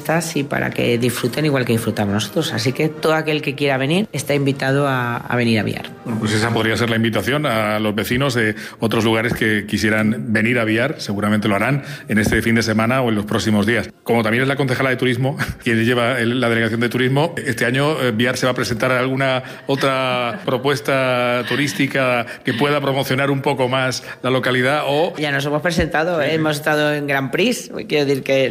fiestas y para que disfruten igual que disfrutamos nosotros. Así que todo aquel que quiera venir está invitado a venir a Biar. Bueno, pues esa podría ser la invitación a los vecinos de otros lugares que quisieran venir a Biar. Seguramente lo harán en este fin de semana o en los próximos días. Como también es la concejala de turismo, quien lleva la delegación de turismo, este año Biar se va a presentar alguna otra propuesta turística que pueda promocionar un poco más la localidad o... Ya nos hemos presentado, hemos estado en Grand Prix, quiero decir que...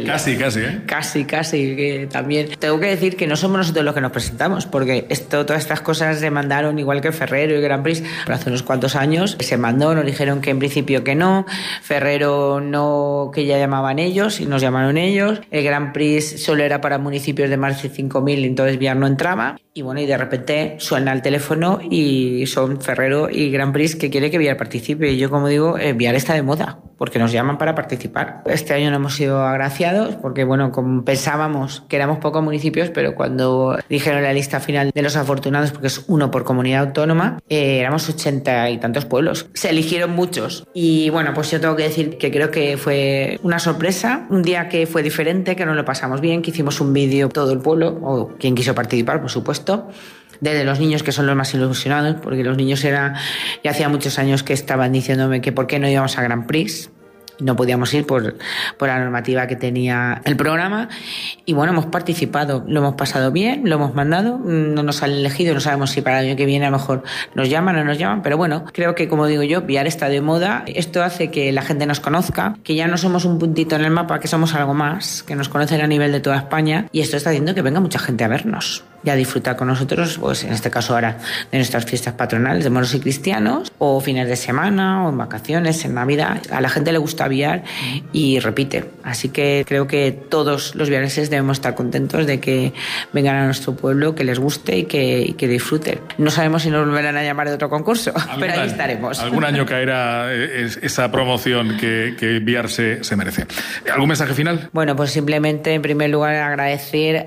Casi, que también. Tengo que decir que no somos nosotros los que nos presentamos, porque todas estas cosas se mandaron igual que Ferrero y Grand Prix, pero hace unos cuantos años se mandó, nos dijeron que en principio que no, Ferrero no, que ya llamaban ellos y nos llamaron ellos, el Grand Prix solo era para municipios de más de 5.000, entonces Biar no entraba, y bueno, y de repente suena el teléfono y son Ferrero y Grand Prix que quiere que Biar participe, y yo como digo, Biar está de moda, porque nos llaman para participar. Este año no hemos sido agraciados, porque bueno, como pensábamos que éramos pocos municipios, pero cuando dijeron la lista final de los afortunados, porque es uno por comunidad autónoma, éramos 80 y tantos pueblos. Se eligieron muchos. Y bueno, pues yo tengo que decir que creo que fue una sorpresa, un día que fue diferente, que nos lo pasamos bien, que hicimos un vídeo todo el pueblo, o quien quiso participar, por supuesto, desde los niños, que son los más ilusionados, porque los niños ya hacía muchos años que estaban diciéndome que por qué no íbamos a Grand Prix. No podíamos ir por la normativa que tenía el programa, y bueno, hemos participado, lo hemos pasado bien, lo hemos mandado, no nos han elegido, no sabemos si para el año que viene a lo mejor nos llaman o no nos llaman, pero bueno, creo que, como digo yo, Biar está de moda, esto hace que la gente nos conozca, que ya no somos un puntito en el mapa, que somos algo más, que nos conocen a nivel de toda España, y esto está haciendo que venga mucha gente a vernos y a disfrutar con nosotros, pues en este caso ahora de nuestras fiestas patronales de moros y cristianos, o fines de semana, o en vacaciones, en Navidad. A la gente le gusta Biar y repite. Así que creo que todos los biarenses debemos estar contentos de que vengan a nuestro pueblo, que les guste y que disfruten. No sabemos si nos volverán a llamar de otro concurso, pero ahí estaremos. Algún año caerá esa promoción que Biar se merece. ¿Algún mensaje final? Bueno, pues simplemente en primer lugar agradecer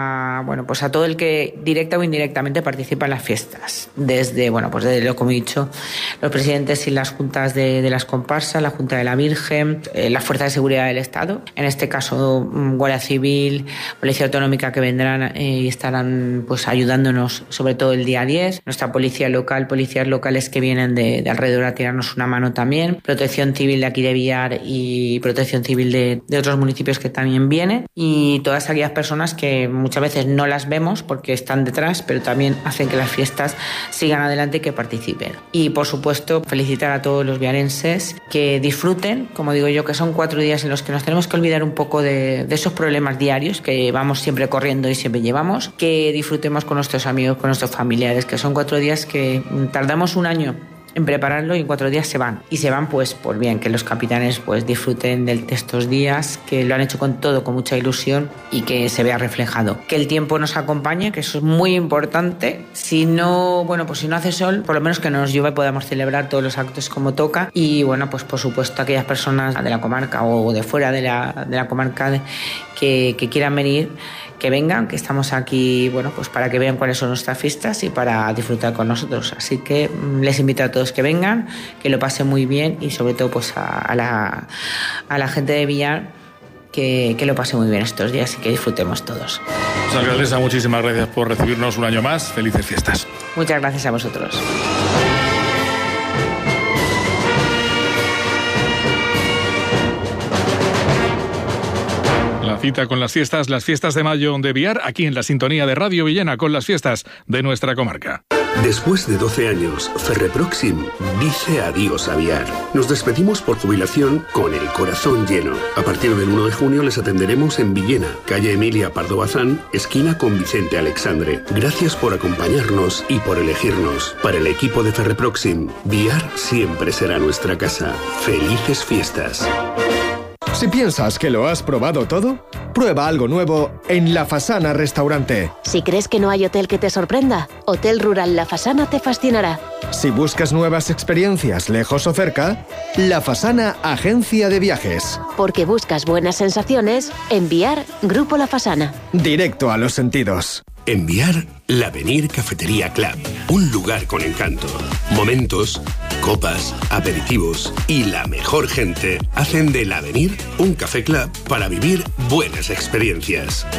a todo el que directa o indirectamente participa en las fiestas, desde lo que he dicho, los presidentes y las juntas de las comparsas, la Junta de la Virgen, las fuerzas de seguridad del Estado, en este caso Guardia Civil, Policía Autonómica, que vendrán y estarán pues ayudándonos sobre todo el día 10, nuestra policía local, policías locales que vienen de alrededor a tirarnos una mano también, Protección Civil de aquí de Biar y Protección Civil de otros municipios que también vienen, y todas aquellas personas que muchas veces no las vemos porque están detrás, pero también hacen que las fiestas sigan adelante y que participen. Y por supuesto felicitar a todos los biarenses, que disfruten, como digo yo, que son 4 días en los que nos tenemos que olvidar un poco de esos problemas diarios que vamos siempre corriendo y siempre llevamos, que disfrutemos con nuestros amigos, con nuestros familiares, que son 4 días que tardamos un año en prepararlo y en 4 días se van. Y se van pues por bien, que los capitanes pues disfruten de estos días, que lo han hecho con mucha ilusión y que se vea reflejado. Que el tiempo nos acompañe, que eso es muy importante. Si no hace sol, por lo menos que no nos llueva y podamos celebrar todos los actos como toca. Y bueno, pues por supuesto aquellas personas de la comarca o de fuera de la comarca que quieran venir, que vengan, que estamos aquí, pues para que vean cuáles son nuestras fiestas y para disfrutar con nosotros. Así que les invito a todos que vengan, que lo pasen muy bien, y sobre todo pues a la gente de Biar que lo pase muy bien estos días y que disfrutemos todos. Pues, alcaldesa, muchísimas gracias por recibirnos un año más. Felices fiestas. Muchas gracias a vosotros. La cita con las fiestas de mayo de Biar, aquí en la sintonía de Radio Villena, con las fiestas de nuestra comarca. Después de 12 años, Ferreproxim dice adiós a Biar. Nos despedimos por jubilación con el corazón lleno. A partir del 1 de junio les atenderemos en Villena, calle Emilia Pardo Bazán, esquina con Vicente Alexandre. Gracias por acompañarnos y por elegirnos. Para el equipo de Ferreproxim, Biar siempre será nuestra casa. ¡Felices fiestas! Si piensas que lo has probado todo, prueba algo nuevo en La Fasana Restaurante. Si crees que no hay hotel que te sorprenda, Hotel Rural La Fasana te fascinará. Si buscas nuevas experiencias lejos o cerca, La Fasana Agencia de Viajes. Porque buscas buenas sensaciones, enviar Grupo La Fasana. Directo a los sentidos. Enviar l'Avenir Cafetería Club, un lugar con encanto. Momentos, copas, aperitivos y la mejor gente hacen del Avenir un café club para vivir buenas experiencias.